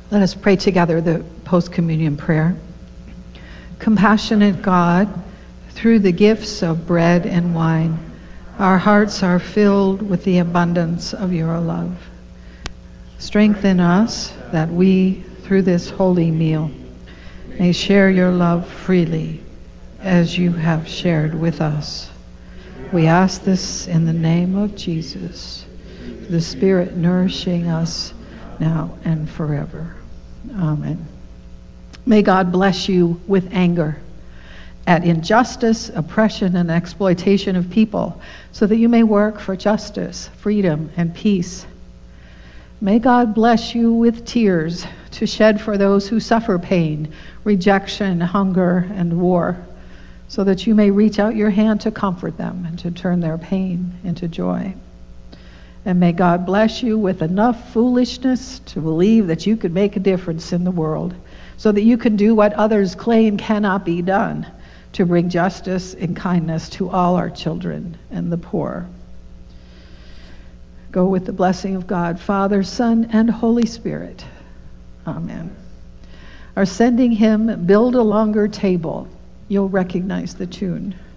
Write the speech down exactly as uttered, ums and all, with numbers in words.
Let us pray together the post-communion prayer. Compassionate God, through the gifts of bread and wine, our hearts are filled with the abundance of your love. Strengthen us that we, through this holy meal, may share your love freely as you have shared with us. We ask this in the name of Jesus, the Spirit nourishing us now and forever. Amen. May God bless you with anger at injustice, oppression, and exploitation of people, so that you may work for justice, freedom, and peace. May God bless you with tears to shed for those who suffer pain, rejection, hunger, and war, so that you may reach out your hand to comfort them and to turn their pain into joy. And may God bless you with enough foolishness to believe that you could make a difference in the world, so that you can do what others claim cannot be done, to bring justice and kindness to all our children and the poor. Go with the blessing of God, Father, Son, and Holy Spirit. Amen. Our sending hymn, Build a Longer Table. You'll recognize the tune.